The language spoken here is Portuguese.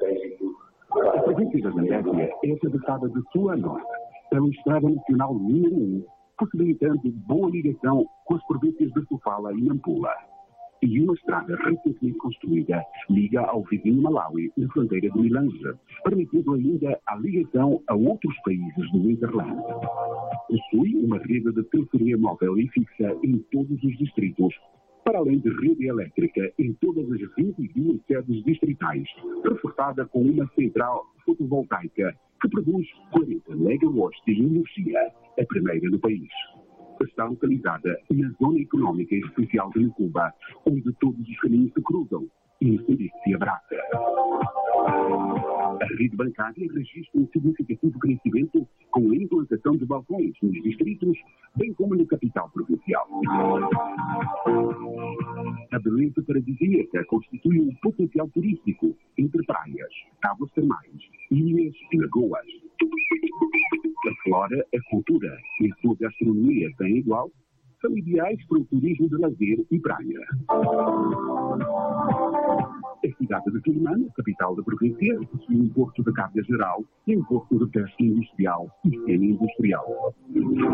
A província da Zambésia é atravessada de sul a norte pela Estrada Nacional número 1, possibilitando boa ligação com as províncias de Sofala e Nampula. E uma estrada recentemente construída liga ao vizinho Malawi, na fronteira de Milange, permitindo ainda a ligação a outros países do Hinterland. Possui uma rede de telefonia móvel e fixa em todos os distritos, para além de rede elétrica em todas as 22 sedes distritais, reforçada com uma central fotovoltaica que produz 40 megawatts de energia, a primeira no país. Está localizada na Zona Económica Especial de Mucuba, onde todos os caminhos se cruzam e Moçambique se abraça. A rede bancária registra um significativo crescimento com a implantação de balcões nos distritos, bem como na capital provincial. A beleza paradisíaca constitui um potencial turístico entre praias, águas termais, ilhas e lagoas. A flora, a cultura e a sua gastronomia sem igual são ideais para o turismo de lazer e praia. A cidade de Quilimane, capital da província, possui um porto de carga geral e um porto de pesca industrial e semi-industrial.